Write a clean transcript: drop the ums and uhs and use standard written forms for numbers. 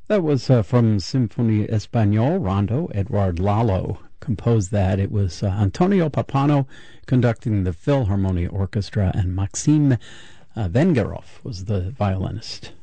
That was from Sinfonia Español, Rondo. Edward Lalo composed that. It was Antonio Papano conducting the Philharmonia Orchestra, and Maxim Vengerov was the violinist.